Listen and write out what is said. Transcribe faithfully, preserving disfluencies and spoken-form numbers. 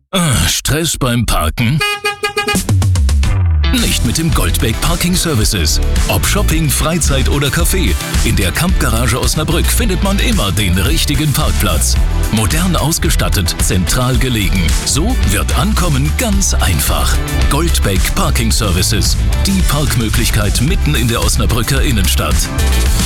Ah, Stress beim Parken? Nicht mit dem Goldbeck Parking Services. Ob Shopping, Freizeit oder Café, in der Campgarage Osnabrück findet man immer den richtigen Parkplatz. Modern ausgestattet, zentral gelegen. So wird Ankommen ganz einfach. Goldbeck Parking Services. Die Parkmöglichkeit mitten in der Osnabrücker Innenstadt.